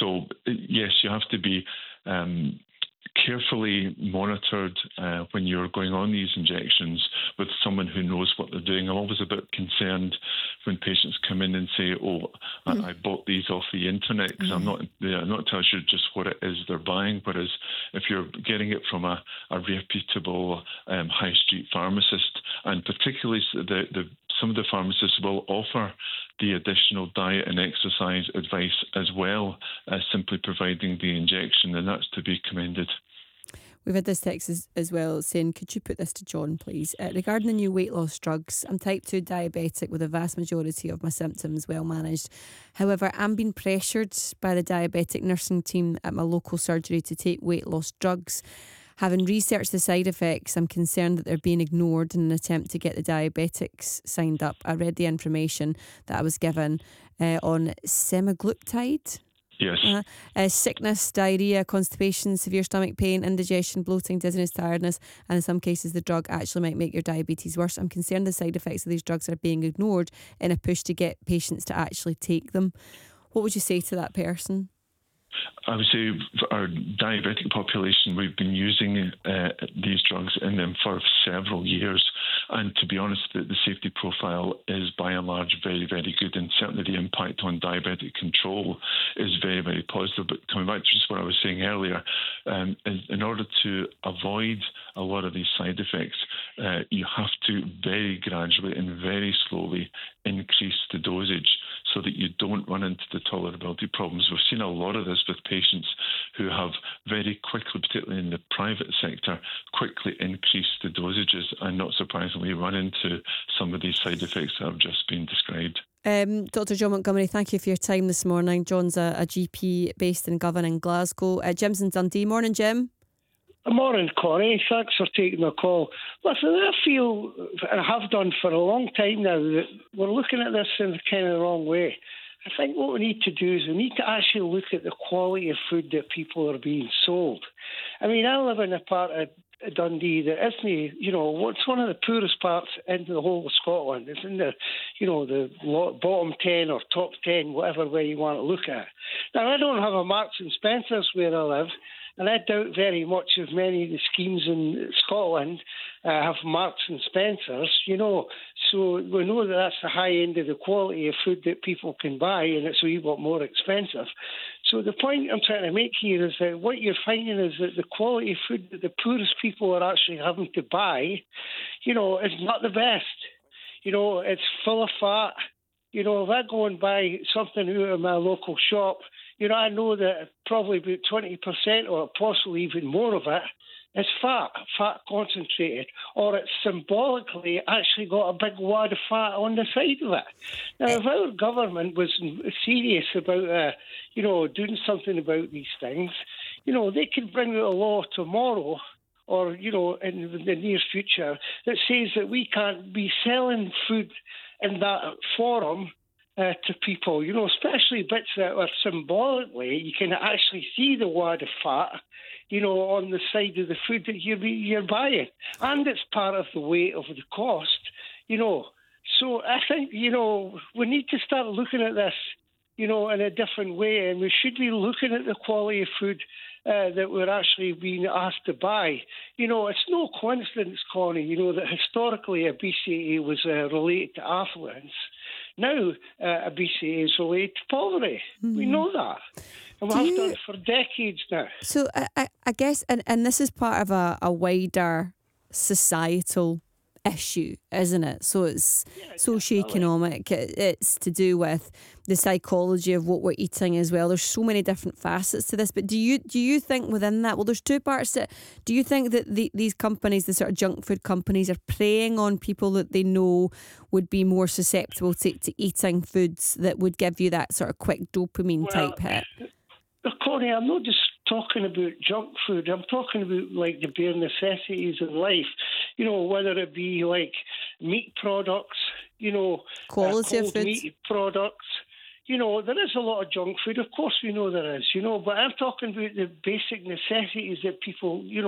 So, yes, you have to be carefully monitored when you're going on these injections with someone who knows what they're doing. I'm always a bit concerned when patients come in and say, I bought these off the internet, because I'm not entirely sure just what it is they're buying. Whereas if you're getting it from a reputable high street pharmacist, and particularly some of the pharmacists will offer the additional diet and exercise advice as well as simply providing the injection, and that's to be commended. We've had this text as well saying, could you put this to John, please? Regarding the new weight loss drugs, I'm type 2 diabetic with a vast majority of my symptoms well managed. However, I'm being pressured by the diabetic nursing team at my local surgery to take weight loss drugs. Having researched the side effects, I'm concerned that they're being ignored in an attempt to get the diabetics signed up. I read the information that I was given on semaglutide. Yes. Sickness, diarrhea, constipation, severe stomach pain, indigestion, bloating, dizziness, tiredness, and in some cases the drug actually might make your diabetes worse. I'm concerned the side effects of these drugs are being ignored in a push to get patients to actually take them. What would you say to that person? I would say for our diabetic population, we've been using these drugs in them for several years. And to be honest, the safety profile is by and large very, very good. And certainly the impact on diabetic control is very, very positive. But coming back to just what I was saying earlier, in order to avoid a lot of these side effects, you have to very gradually and very slowly increase the dosage so that you don't run into the tolerability problems. We've seen a lot of this with patients who have very quickly, particularly in the private sector, quickly increased the dosages and not surprisingly run into some of these side effects that have just been described. Dr. John Montgomery, thank you for your time this morning. John's a GP based in Govan in Glasgow. Jim's in Dundee. Morning, Jim. Good morning, Connie. Thanks for taking the call. Listen, I feel, and I have done for a long time now, that we're looking at this in kind of the wrong way. I think what we need to do is we need to actually look at the quality of food that people are being sold. I mean, I live in a part of Dundee that isn't, it's one of the poorest parts in the whole of Scotland. It's in the bottom 10 or top 10, whatever way you want to look at it. Now, I don't have a Marks and Spencer's where I live, and I doubt very much if many of the schemes in Scotland have Marks and Spencer's, so we know that that's the high end of the quality of food that people can buy, and it's a wee bit more expensive. So the point I'm trying to make here is that what you're finding is that the quality of food that the poorest people are actually having to buy, is not the best. It's full of fat. If I go and buy something out of my local shop, I know that probably about 20% or possibly even more of it is fat concentrated, or it's symbolically actually got a big wad of fat on the side of it. Now, if our government was serious about, doing something about these things, they could bring out a law tomorrow or, in the near future that says that we can't be selling food in that forum to people, especially bits that are symbolically, you can actually see the wad of fat, on the side of the food that you're buying. And it's part of the weight of the cost, So I think, we need to start looking at this, in a different way. And we should be looking at the quality of food that we're actually being asked to buy. It's no coincidence, Connie, that historically obesity was related to affluence. Now, obesity is related to poverty. Mm-hmm. We know that. And we have done for decades now. So I guess, and this is part of a wider societal issue, isn't it? So it's socioeconomic. It's to do with the psychology of what we're eating as well. There's so many different facets to this. But do you think within that? Well, there's two parts to it. Do you think that these companies, the sort of junk food companies, are preying on people that they know would be more susceptible to eating foods that would give you that sort of quick dopamine type hit? Connie, I'm not just talking about junk food. I'm talking about like the bare necessities in life. Whether it be like meat products, quality of food, meat products. There is a lot of junk food. Of course, we know there is. But I'm talking about the basic necessities that people,